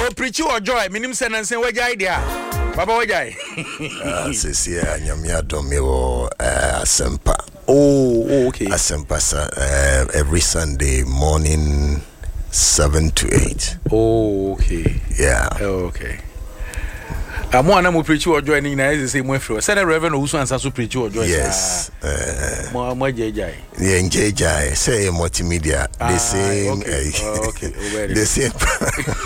preach or joy, minim sentence and wage idea. Baba wajai. Says here, Nyamia Domio Asempa. Oh, okay. Asempa, every Sunday morning, 7 to 8. Oh, okay. Yeah. Okay. I'm one who preach or joining the same way for Senate Reverend who wants to preach or join. Yes. More JJ. The NJJ say multimedia. The same. Okay. The same.